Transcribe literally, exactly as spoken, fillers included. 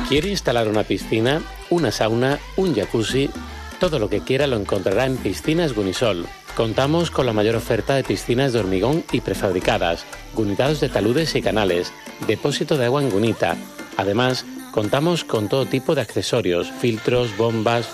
¿Quiere instalar una piscina, una sauna, un jacuzzi? Todo lo que quiera lo encontrará en Piscinas Gunisol. Contamos con la mayor oferta de piscinas de hormigón y prefabricadas, gunidados de taludes y canales, depósito de agua en gunita. Además, contamos con todo tipo de accesorios, filtros, bombas,